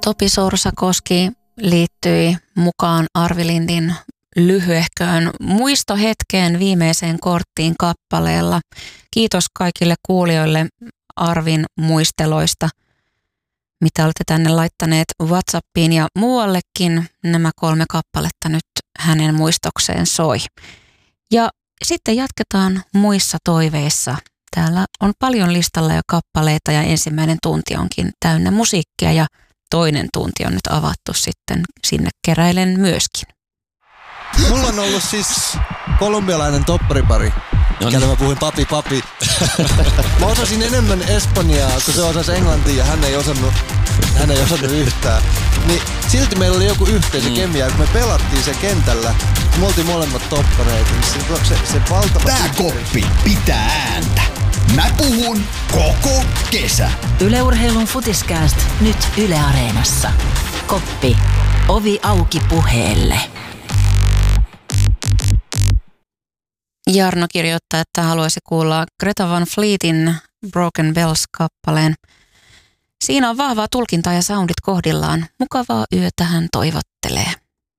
Topi Sorsakoski liittyi mukaan Arvi Lindin lyhyehköön muistohetkeen viimeiseen korttiin kappaleella. Kiitos kaikille kuulijoille Arvin muisteloista, mitä olette tänne laittaneet WhatsAppiin ja muuallekin. Nämä 3 kappaletta nyt hänen muistokseen soi. Ja sitten jatketaan muissa toiveissa. Täällä on paljon listalla jo kappaleita ja ensimmäinen tunti onkin täynnä musiikkia ja toinen tunti on nyt avattu sitten sinne keräilen myöskin. Mulla on ollut siis kolumbialainen topparipari, kelle mä puhuin papi. Mä osasin enemmän espanjaa, kun se osasi englantia ja hän ei osannut yhtään. Niin silti meillä oli joku yhteisö kemia, kun me pelattiin se kentällä. Me oltiin molemmat toppareita, niin se valtava... Tää koppi pitää ääntä. Mä puhun koko kesä. Yle Urheilun Futiskääst nyt Yle Areenassa. Koppi. Ovi auki puheelle. Jarno kirjoittaa, että haluaisi kuulla Greta Van Fleetin Broken Bells-kappaleen. Siinä on vahvaa tulkintaa ja soundit kohdillaan. Mukavaa yötä hän toivottelee.